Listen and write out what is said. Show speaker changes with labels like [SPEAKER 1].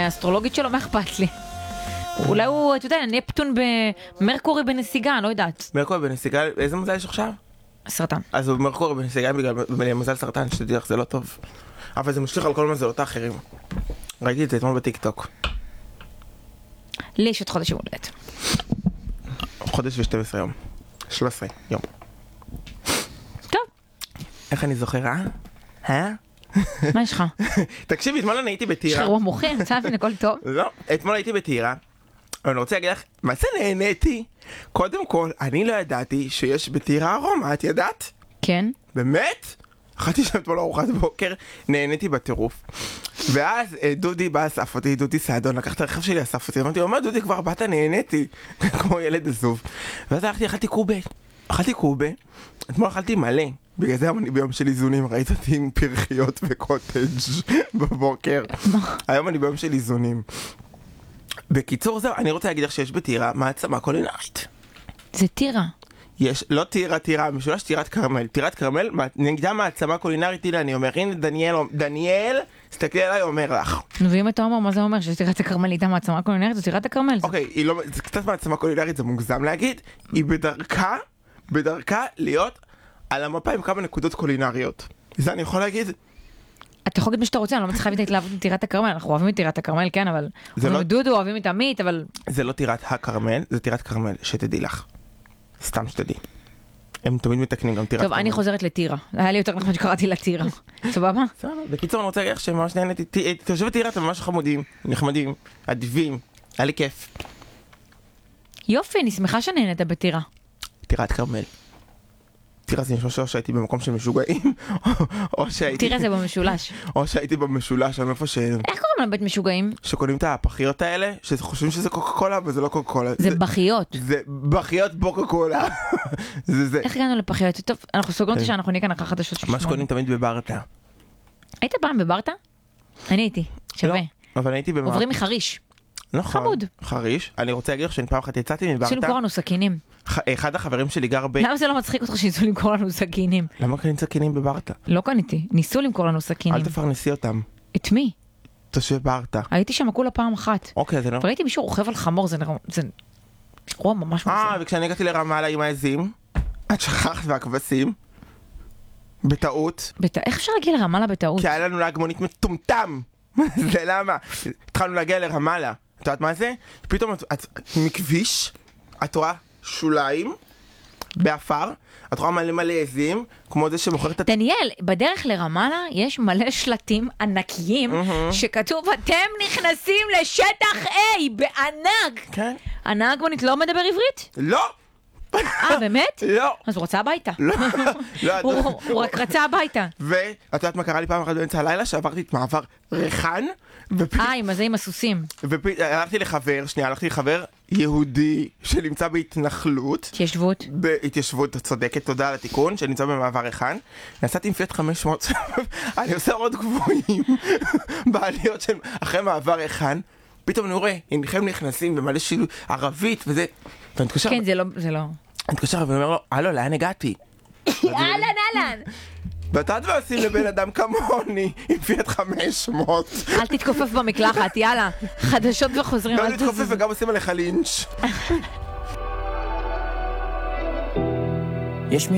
[SPEAKER 1] האסטרולוגית שלו, מה אכפת לי? אולי הוא, אתה יודע, נפטון במרקורי בנסיגה, לא יודעת.
[SPEAKER 2] מרקורי בנסיגה, איזה מזל יש עכשיו?
[SPEAKER 1] סרטן.
[SPEAKER 2] אז הוא מרקורי בנסיגה בגלל מזל סרטן, שתדעי לך, זה לא טוב. אבל זה משליך על כל מזלות האחרים. ראיתי את זה אתמול בטיקטוק.
[SPEAKER 1] לי יש את חודש יום הולדת.
[SPEAKER 2] חודש ו12 יום. 13 יום.
[SPEAKER 1] טוב.
[SPEAKER 2] איך אני זוכר, אה?
[SPEAKER 1] מה יש לך?
[SPEAKER 2] תקשיבי, אתמול אני הייתי בטירה.
[SPEAKER 1] שחרור מוחי, אני רוצה להבין הכל טוב.
[SPEAKER 2] לא, אתמול הייתי בטירה. אני רוצה להגיד לך, מה זה נהניתי? קודם כל, אני לא ידעתי שיש בטירה ארומה, את ידעת?
[SPEAKER 1] כן.
[SPEAKER 2] באמת? אכלתי שם אתמול ארוחת בוקר, נהניתי בטירוף. ואז דודי בא אסף אותי, דודי סעדון, לקח את הרכב שלי אסף אותי, אמרתי, אומר דודי כבר באת, נהניתי, כמו ילד עזוב. ואז הלכתי, אכלתי קובה, אתמול אכלתי מלא, בגלל זה אני ביום של איזונים, ראית אותי עם פרחיות וקוטג' בבוקר. היום אני ביום של איזונים. בקיצור זהו, אני רוצה להגיד לך שיש בטירה מעצמה קולינרית.
[SPEAKER 1] זה טירה.
[SPEAKER 2] יש, לא טירה, משולש טירת כרמל. טירת כרמל, נגדה מעצמה קולינרית, הנה אני אומר, הנה דניאל, תסתכלי עליי, אומר לך.
[SPEAKER 1] ואם אתה אומר, מה זה אומר? שטירת הכרמל איתה מעצמה קולינרית? זו טירת הכרמל.
[SPEAKER 2] אוקיי, זה קצת מעצמה קולינרית, זה מוגזם להגיד, היא בדרכה להיות על המפה עם כמה נקודות קולינריות. זה אני יכול להגיד?
[SPEAKER 1] אתה יכול להגיד מה שאתה רוצה, אני לא מצליחה להביא את ההתלהבות מטירת הכרמל, אנחנו אוהבים את טירת הכרמל, כן, אבל... דודו אוהבים את עמית, אבל...
[SPEAKER 2] זה לא טירת הכרמל, זה טירת כרמל, שתדעי לך. סתם שתדעי. הם תמיד מתקנים גם טירת כרמל.
[SPEAKER 1] טוב, אני חוזרת לטירה. היה לי יותר נחמד שקראתי לטירה. סבבה?
[SPEAKER 2] בקיצור, אני רוצה להגיד שממש נהניתי. תושבי טירה, אתם ממש חמודים, נחמדים, אדיבים. היה לי כיף.
[SPEAKER 1] יופי, אני שמחה שנהנית בטירה.
[SPEAKER 2] טירת כרמל. טירה זה נשמע שהייתי במקום של משוגעים, או שהייתי...
[SPEAKER 1] טירה זה במשולש.
[SPEAKER 2] או שהייתי במשולש, אני איפה ש...
[SPEAKER 1] איך קוראים לבית משוגעים?
[SPEAKER 2] שקונים את הפחיות האלה, שחושבים שזה קוקה קולה, וזה לא קוקה קולה.
[SPEAKER 1] זה בחיות.
[SPEAKER 2] זה בחיות בוקה קולה. זה.
[SPEAKER 1] איך הגענו לפחיות? טוב, אנחנו סוגרים אותי שאנחנו נהיה כאן אחרי חדשות של
[SPEAKER 2] מה שקונים תמיד בברטה.
[SPEAKER 1] היית פעם בברטה? אני הייתי, שווה.
[SPEAKER 2] אבל הייתי במעבר.
[SPEAKER 1] עוברים מחריש.
[SPEAKER 2] נכון.
[SPEAKER 1] חמוד.
[SPEAKER 2] חריש. אני רוצה להגיד לך שאני פעם אחת יצאתי מברטה.
[SPEAKER 1] עשו למכור לנו סכינים.
[SPEAKER 2] אחד החברים שלי גר ב...
[SPEAKER 1] למה זה לא מצחיק אותך שניסו למכור לנו סכינים?
[SPEAKER 2] למה קנית סכינים בברטה?
[SPEAKER 1] לא קניתי, ניסו למכור לנו סכינים.
[SPEAKER 2] אל תפרנסי אותם.
[SPEAKER 1] את מי?
[SPEAKER 2] תושבי ברטה.
[SPEAKER 1] הייתי שם כולה פעם אחת.
[SPEAKER 2] אוקיי, זה לא...
[SPEAKER 1] וראיתי מישהו רוכב על חמור, זה אירוע ממש מוזר.
[SPEAKER 2] וכשאני הגעתי לרמאללה עם העזים, את שכחת והכבשים, בטעות.
[SPEAKER 1] איך אפשר להגיע לרמאללה בטעות?
[SPEAKER 2] כי היה לנו נהג מונית מטומטם. זה למה? התחלנו להגיע לרמאללה. את יודעת מה זה? פתאום מכביש, את רואה שוליים באפר, את רואה מלא עזים, כמו זה שמוכר את...
[SPEAKER 1] דניאל, בדרך לרמאללה יש מלא שלטים ענקיים שכתוב, אתם נכנסים לשטח A בענק. כן. הנהג מונית לא מדבר עברית?
[SPEAKER 2] לא.
[SPEAKER 1] באמת?
[SPEAKER 2] לא.
[SPEAKER 1] אז הוא רצה הביתה.
[SPEAKER 2] לא.
[SPEAKER 1] הוא רק רצה הביתה.
[SPEAKER 2] ואת יודעת מה קרה לי פעם אחת באמצע הלילה? שעברתי את מעבר ריחן.
[SPEAKER 1] עם הזה עם הסוסים.
[SPEAKER 2] הלכתי לחבר יהודי שנמצא בהתנחלות.
[SPEAKER 1] התיישבות.
[SPEAKER 2] בהתיישבות, צודקת, תודה על התיקון, שנמצא במעבר ריחן. נסעתי עם פיאט 500, אני עושה עוד גבוהים בעליות של אחרי מעבר ריחן. פתאום אני רואה, אינכם נכנסים במלא שילוב ערבית וזה. ואני מתקשר...
[SPEAKER 1] כן, זה לא.
[SPEAKER 2] אני מתקשר ואני אומר לו, הלו, לאן הגעתי?
[SPEAKER 1] אהלן.
[SPEAKER 2] ואתה עוד לא עושים לבן אדם כמוני עם פיאט 500.
[SPEAKER 1] אל תתכופף במקלחת, יאללה. חדשות וחוזרים.
[SPEAKER 2] לא תתכופף וגם עושים עליך לינץ'.